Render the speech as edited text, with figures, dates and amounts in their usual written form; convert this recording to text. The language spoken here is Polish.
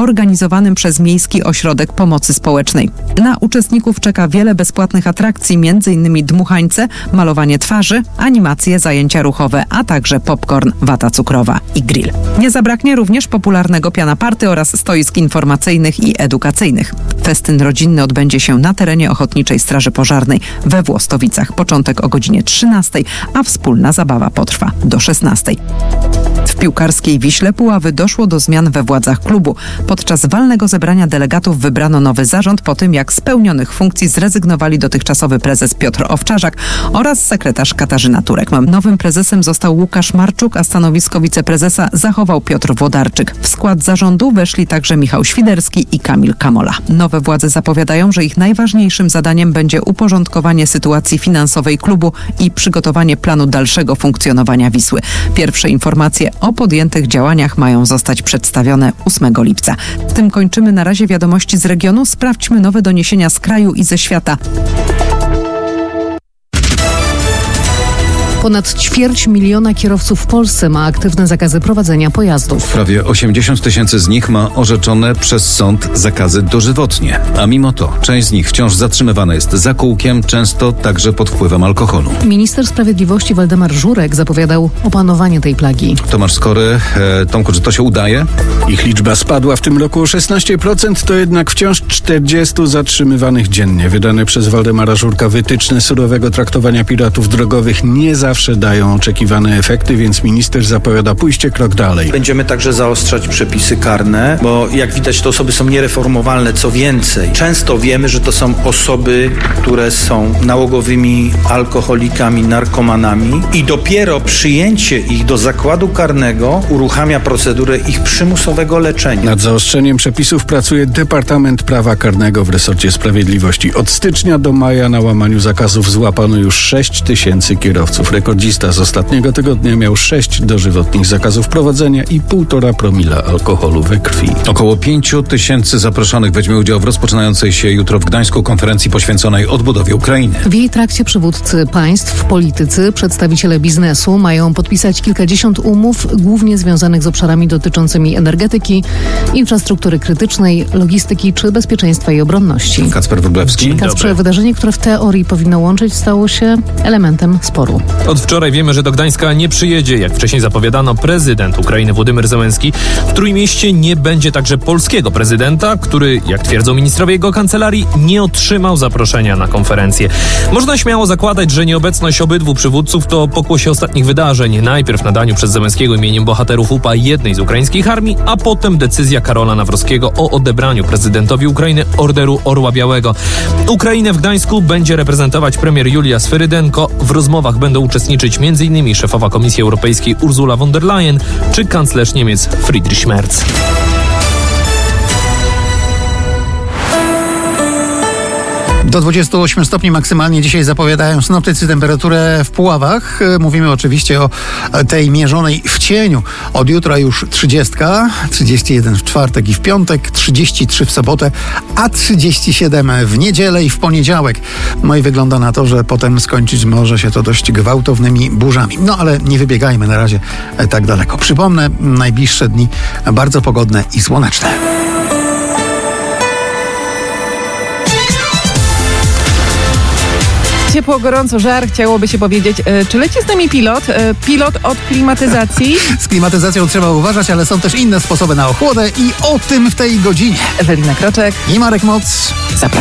organizowanym przez Miejski Ośrodek Pomocy Społecznej. Na uczestników czeka wiele bezpłatnych atrakcji, m.in. dmuchańce, malowanie twarzy, animacje, zajęcia ruchowe, a także popcorn, wata cukrowa i grill. Nie zabraknie również popularnego piana party oraz stoisk informacyjnych i edukacyjnych. Festyn rodzinny odbędzie się na terenie Ochotniczej Straży Pożarnej we Włostowicach. Początek o godzinie 13, a wspólna zabawa potrwa do 16. W piłkarskiej Wiśle Puławy doszło do zmian we władzach klubu. Podczas walnego zebrania delegatów wybrano nowy zarząd po tym, jak z pełnionych funkcji zrezygnowali dotychczasowy prezes Piotr Owczarzak oraz sekretarz Katarzyna Turek. Nowym prezesem został Łukasz Marczuk, a stanowisko wiceprezesa zachował Piotr Włodarczyk. W skład zarządu weszli także Michał Świderski i Kamil Kamola. Nowe władze zapowiadają, że ich najważniejszym zadaniem będzie uporządkowanie sytuacji finansowej klubu i przygotowanie planu dalszego funkcjonowania Wisły. Pierwsze informacje o podjętych działaniach mają zostać przedstawione 8 lipca. Tym kończymy na razie wiadomości z regionu. Sprawdźmy nowe doniesienia z kraju i ze świata. Ponad 250 000 kierowców w Polsce ma aktywne zakazy prowadzenia pojazdów. Prawie 80 000 z nich ma orzeczone przez sąd zakazy dożywotnie. A mimo to część z nich wciąż zatrzymywana jest za kółkiem, często także pod wpływem alkoholu. Minister Sprawiedliwości Waldemar Żurek zapowiadał opanowanie tej plagi. Tomasz Skory, Tomku, czy to się udaje? Ich liczba spadła w tym roku o 16%, to jednak wciąż 40 zatrzymywanych dziennie. Wydane przez Waldemara Żurka wytyczne surowego traktowania piratów drogowych nie zawsze dają oczekiwane efekty, więc minister zapowiada pójście krok dalej. Będziemy także zaostrzać przepisy karne, bo jak widać te osoby są niereformowalne. Co więcej, często wiemy, że to są osoby, które są nałogowymi alkoholikami, narkomanami i dopiero przyjęcie ich do zakładu karnego uruchamia procedurę ich przymusowego leczenia. Nad zaostrzeniem przepisów pracuje Departament Prawa Karnego w resorcie Sprawiedliwości. Od stycznia do maja na łamaniu zakazów złapano już 6 000 kierowców. Rekordzista z ostatniego tygodnia miał 6 dożywotnich zakazów prowadzenia i 1,5 promila alkoholu we krwi. Około 5 000 zaproszonych weźmie udział w rozpoczynającej się jutro w Gdańsku konferencji poświęconej odbudowie Ukrainy. W jej trakcie przywódcy państw, politycy, przedstawiciele biznesu mają podpisać kilkadziesiąt umów, głównie związanych z obszarami dotyczącymi energetyki, infrastruktury krytycznej, logistyki czy bezpieczeństwa i obronności. Kacper Wróblewski. Kacprze, wydarzenie, które w teorii powinno łączyć, stało się elementem sporu. Od wczoraj wiemy, że do Gdańska nie przyjedzie, jak wcześniej zapowiadano, prezydent Ukrainy Władimir Zełenski. W Trójmieście nie będzie także polskiego prezydenta, który, jak twierdzą ministrowie jego kancelarii, nie otrzymał zaproszenia na konferencję. Można śmiało zakładać, że nieobecność obydwu przywódców to pokłosie ostatnich wydarzeń. Najpierw nadaniu przez Zełenskiego imieniem bohaterów UPA jednej z ukraińskich armii, a potem decyzja Karola Nawrockiego o odebraniu prezydentowi Ukrainy Orderu Orła Białego. Ukrainę w Gdańsku będzie reprezentować premier Julia Swyrydenko. W rozmowach będą uczestniczyć m.in. szefowa Komisji Europejskiej Ursula von der Leyen czy kanclerz Niemiec Friedrich Merz. Do 28 stopni maksymalnie dzisiaj zapowiadają synoptycy temperaturę w Puławach. Mówimy oczywiście o tej mierzonej w cieniu. Od jutra już 30, 31 w czwartek i w piątek, 33 w sobotę, a 37 w niedzielę i w poniedziałek. No i wygląda na to, że potem skończyć może się to dość gwałtownymi burzami. No ale nie wybiegajmy na razie tak daleko. Przypomnę, najbliższe dni bardzo pogodne i słoneczne. Ciepło, gorąco, żar, chciałoby się powiedzieć. Czy leci z nami pilot? Pilot od klimatyzacji? Z klimatyzacją trzeba uważać, ale są też inne sposoby na ochłodę i o tym w tej godzinie. Ewelina Kroczek i Marek Moc. Zapraszam.